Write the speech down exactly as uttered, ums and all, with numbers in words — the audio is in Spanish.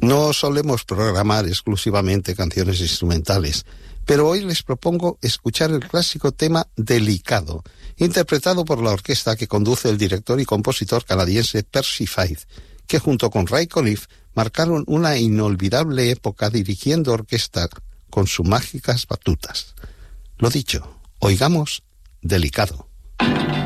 No solemos programar exclusivamente canciones instrumentales, pero hoy les propongo escuchar el clásico tema Delicado, interpretado por la orquesta que conduce el director y compositor canadiense Percy Faith, que junto con Ray Conniff marcaron una inolvidable época dirigiendo orquesta con sus mágicas batutas. Lo dicho, oigamos Delicado.